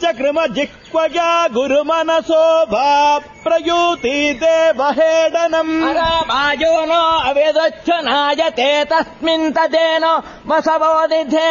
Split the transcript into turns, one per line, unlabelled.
कृम जिह्वया गुरुमनसोभा प्रयूति देवहेडनम्
वायो no अवेदच्छ नायते तस्मिन् तदेन वसवो निधे